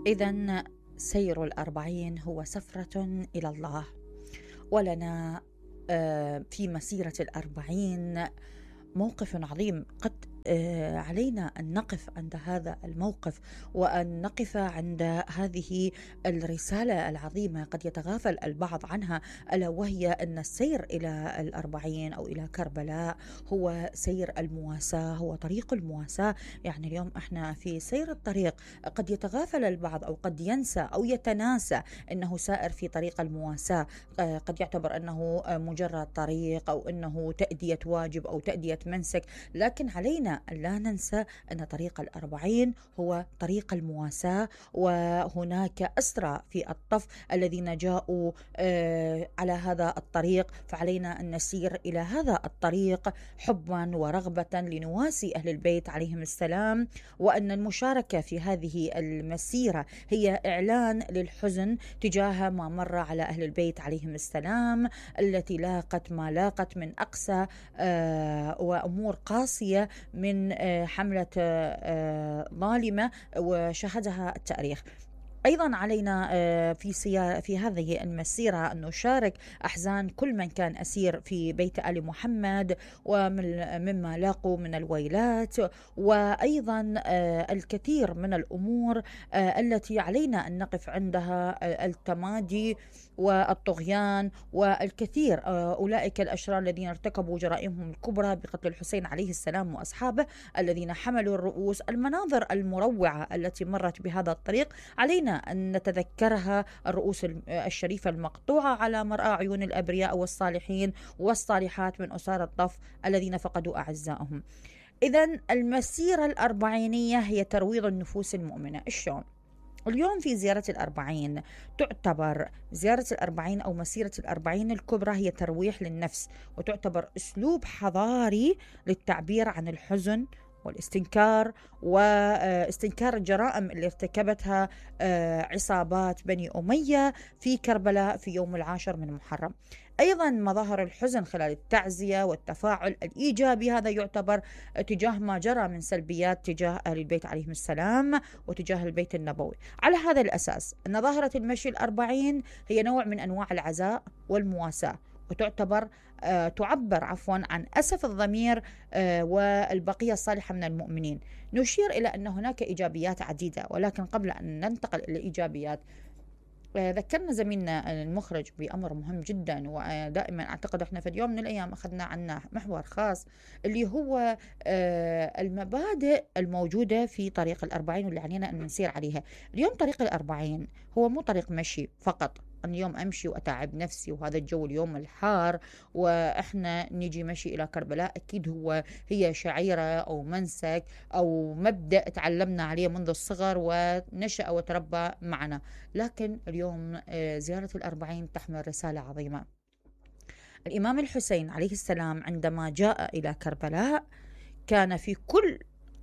إذن سير الأربعين هو سفرة إلى الله، ولنا في مسيرة الأربعين موقف عظيم. قد علينا أن نقف عند هذا الموقف وأن نقف عند هذه الرسالة العظيمة قد يتغافل البعض عنها، ألا وهي أن السير إلى الأربعين أو إلى كربلاء هو سير المواساة، هو طريق المواساة. يعني اليوم احنا في سير الطريق، قد يتغافل البعض أو قد ينسى أو يتناسى أنه سائر في طريق المواساة. قد يعتبر أنه مجرد طريق أو أنه تأدية واجب أو تأدية منسك، لكن علينا أن لا ننسى أن طريق الأربعين هو طريق المواساة، وهناك أسرى في الطف الذين جاءوا على هذا الطريق، فعلينا أن نسير إلى هذا الطريق حبا ورغبة لنواسي أهل البيت عليهم السلام، وأن المشاركة في هذه المسيرة هي إعلان للحزن تجاه ما مر على أهل البيت عليهم السلام، التي لاقت ما لاقت من أقسى وأمور قاسية من حملة ظالمة وشهدها التاريخ. أيضا علينا في هذه المسيرة أن نشارك أحزان كل من كان أسير في بيت آل محمد ومما لاقوا من الويلات، وأيضا الكثير من الأمور التي علينا أن نقف عندها، التمادي والطغيان والكثير أولئك الأشرار الذين ارتكبوا جرائمهم الكبرى بقتل الحسين عليه السلام وأصحابه الذين حملوا الرؤوس. المناظر المروعة التي مرت بهذا الطريق علينا أن نتذكرها، الرؤوس الشريفة المقطوعة على مرأى عيون الأبرياء والصالحين والصالحات من أسار الطف الذين فقدوا أعزائهم. إذن المسيرة الأربعينية هي ترويض النفوس المؤمنة. شلون؟ اليوم في زيارة الأربعين تعتبر زيارة الأربعين أو مسيرة الأربعين الكبرى هي ترويح للنفس، وتعتبر أسلوب حضاري للتعبير عن الحزن والاستنكار واستنكار الجرائم اللي ارتكبتها عصابات بني أمية في كربلاء في يوم 10 من محرم. أيضا مظاهر الحزن خلال التعزية والتفاعل الإيجابي، هذا يعتبر تجاه ما جرى من سلبيات تجاه أهل البيت عليهم السلام وتجاه البيت النبوي. على هذا الأساس أن ظاهرة المشي الأربعين هي نوع من أنواع العزاء والمواساة، وتعتبر تعبر عن أسف الضمير والبقية الصالحة من المؤمنين. نشير إلى أن هناك إيجابيات عديدة، ولكن قبل أن ننتقل إلى الإيجابيات ذكرنا زميلنا المخرج بأمر مهم جدا، ودائما أعتقد إحنا في اليوم من الأيام أخذنا عنه محور خاص، اللي هو المبادئ الموجودة في طريق الأربعين واللي علينا أن نسير عليها. اليوم طريق الأربعين هو مو طريق مشي فقط، اليوم أمشي وأتعب نفسي وهذا الجو اليوم الحار وإحنا نجي مشي إلى كربلاء، أكيد هي شعيرة أو منسك أو مبدأ تعلمنا عليه منذ الصغر ونشأ وتربى معنا. لكن اليوم زيارة الأربعين تحمل رسالة عظيمة. الإمام الحسين عليه السلام عندما جاء إلى كربلاء كان في كل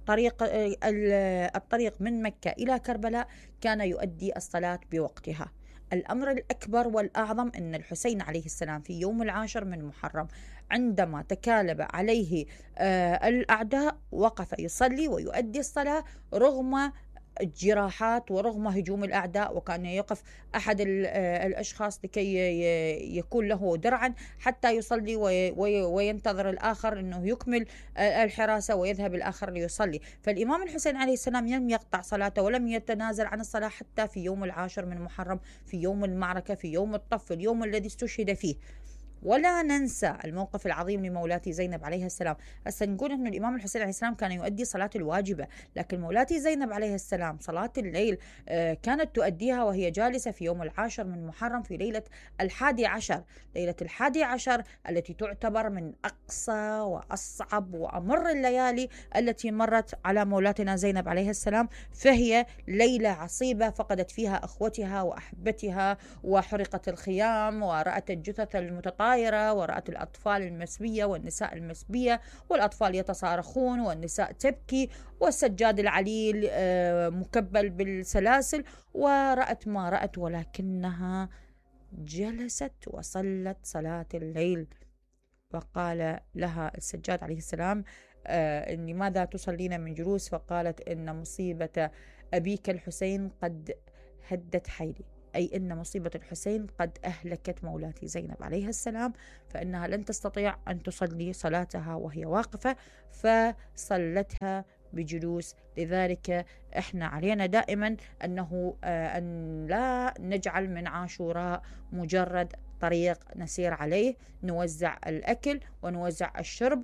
الطريق من مكة إلى كربلاء كان يؤدي الصلاة بوقتها. الأمر الأكبر والأعظم أن الحسين عليه السلام في يوم 10 من محرم عندما تكالب عليه الأعداء وقف يصلي ويؤدي الصلاة رغم الجراحات ورغم هجوم الأعداء، وكان يقف أحد الأشخاص لكي يكون له درعا حتى يصلي وينتظر الآخر أنه يكمل الحراسة ويذهب الآخر ليصلي. فالإمام الحسين عليه السلام لم يقطع صلاته ولم يتنازل عن الصلاة حتى في يوم 10 من محرم، في يوم المعركة، في يوم الطف، اليوم الذي استشهد فيه. ولا ننسى الموقف العظيم لمولاتي زينب عليها السلام. هسه نقول أن الإمام الحسين عليه السلام كان يؤدي صلاة الواجبة، لكن مولاتي زينب عليه السلام صلاة الليل كانت تؤديها وهي جالسة في يوم 10 من محرم في ليلة 11، ليلة 11 التي تعتبر من أقصى وأصعب وأمر الليالي التي مرت على مولاتنا زينب عليه السلام، فهي ليلة عصيبة فقدت فيها أخوتها وأحبتها وحرقت الخيام ورأت الجثث المتطايرة ورأت الأطفال المسبية والنساء المسبية، والأطفال يتصارخون والنساء تبكي والسجاد العليل مكبل بالسلاسل، ورأت ما رأت، ولكنها جلست وصلت صلاة الليل. فقال لها السجاد عليه السلام لماذا تصلين من جلوس؟ فقالت إن مصيبة أبيك الحسين قد هدت حيلي، أي أن مصيبة الحسين قد أهلكت مولاتي زينب عليها السلام، فإنها لن تستطيع أن تصلي صلاتها وهي واقفة، فصلتها بجلوس. لذلك إحنا علينا دائما أن لا نجعل من عاشوراء مجرد طريق نسير عليه، نوزع الأكل ونوزع الشرب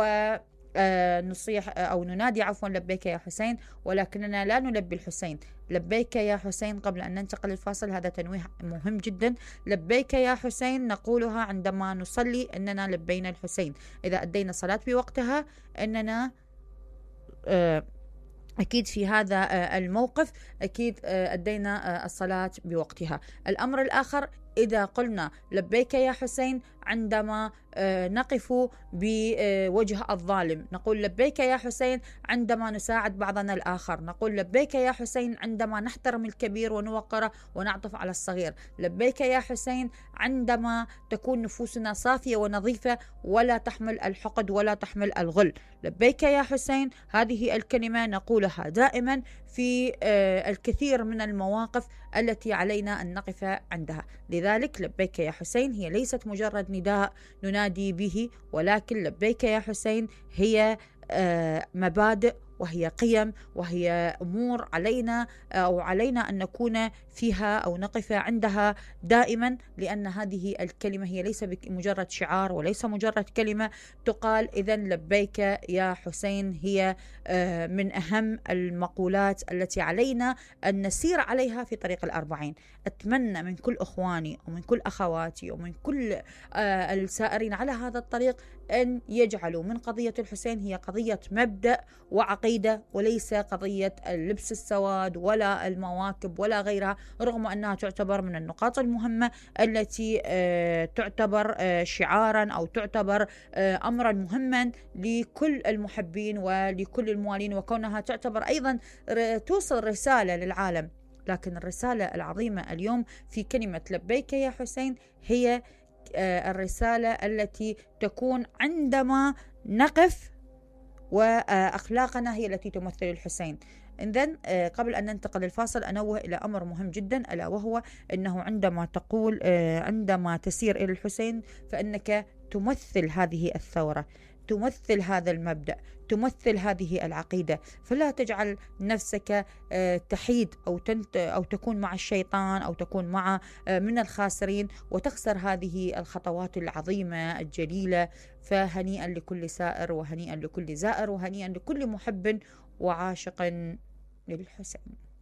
نصيح أو ننادي عفوا لبيك يا حسين، ولكننا لا نلبي الحسين. لبيك يا حسين قبل أن ننتقل الفاصل، هذا تنويه مهم جدا. لبيك يا حسين نقولها عندما نصلي أننا لبينا الحسين، إذا أدينا صلاة بوقتها أننا أكيد في هذا الموقف أكيد أدينا الصلاة بوقتها. الأمر الآخر، إذا قلنا لبيك يا حسين عندما نقف بوجه الظالم، نقول لبيك يا حسين عندما نساعد بعضنا الآخر، نقول لبيك يا حسين عندما نحترم الكبير ونوقره ونعطف على الصغير، لبيك يا حسين عندما تكون نفوسنا صافية ونظيفة ولا تحمل الحقد ولا تحمل الغل. لبيك يا حسين هذه الكلمة نقولها دائما في الكثير من المواقف التي علينا أن نقف عندها. لذلك لبيك يا حسين هي ليست مجرد نداء ننادي به، ولكن لبيك يا حسين هي مبادئ وهي قيم وهي أمور علينا أن نكون فيها أو نقف عندها دائما، لأن هذه الكلمة هي ليس مجرد شعار وليس مجرد كلمة تقال. إذن لبيك يا حسين هي من أهم المقولات التي علينا أن نسير عليها في طريق الأربعين. أتمنى من كل أخواني ومن كل أخواتي ومن كل السائرين على هذا الطريق أن يجعلوا من قضية الحسين هي قضية مبدأ وعقيدة، وليس قضية اللبس السواد ولا المواكب ولا غيرها، رغم أنها تعتبر من النقاط المهمة التي تعتبر شعارا أو تعتبر أمرا مهما لكل المحبين ولكل الموالين، وكونها تعتبر أيضا توصل رسالة للعالم. لكن الرسالة العظيمة اليوم في كلمة لبيك يا حسين هي الرسالة التي تكون عندما نقف وأخلاقنا هي التي تمثل الحسين. إذن قبل أن ننتقل الفاصل أنوه إلى أمر مهم جدا، ألا وهو أنه عندما تقول عندما تسير إلى الحسين فإنك تمثل هذه الثورة، تمثل هذا المبدأ، تمثل هذه العقيدة، فلا تجعل نفسك تحيد أو تكون مع الشيطان أو تكون مع من الخاسرين وتخسر هذه الخطوات العظيمة الجليلة. فهنيئا لكل سائر وهنيئا لكل زائر وهنيئا لكل محب وعاشق للحسين.